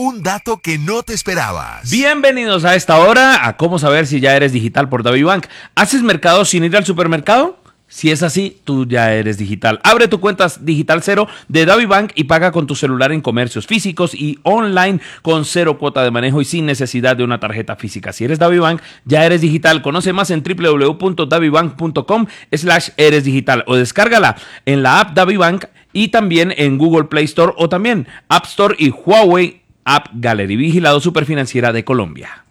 Un dato que no te esperabas. Bienvenidos a esta hora a cómo saber si ya eres digital por DaviBank. ¿Haces mercado sin ir al supermercado? Si es así, tú ya eres digital. Abre tu cuenta Digital Cero de DaviBank y paga con tu celular en comercios físicos y online con 0 cuota de manejo y sin necesidad de una tarjeta física. Si eres DaviBank, ya eres digital. Conoce más en www.davibank.com/eresdigital o descárgala en la app DaviBank y también en Google Play Store o también App Store y Huawei App Gallery. Vigilado Superfinanciera de Colombia.